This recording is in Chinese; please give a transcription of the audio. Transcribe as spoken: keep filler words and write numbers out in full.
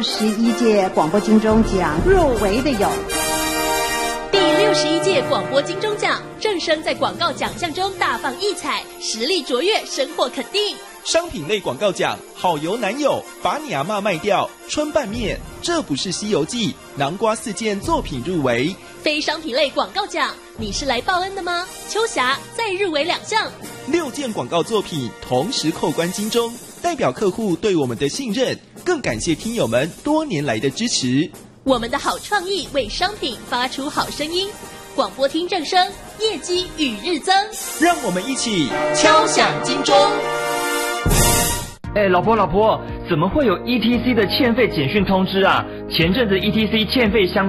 十一届广播金钟奖入围的有第六十一届广播金钟奖，正声在广告奖项中大放异彩，实力卓越，深获肯定。 商品类广告奖，好油男友，把你阿嬷卖掉，春拌面，这不是西游记，南瓜四件作品入围。 非商品类广告奖，你是来报恩的吗？秋霞再入围两项， 六件广告作品同时扣关金钟，代表客户对我们的信任，更感谢听友们多年来的支持。 我们的好创意为商品发出好声音，广播听正声，业绩与日增。 让我们一起敲响金钟。 哎，老婆老婆，怎么会有 E T C 的欠费简讯通知啊？前阵子 E T C 欠费相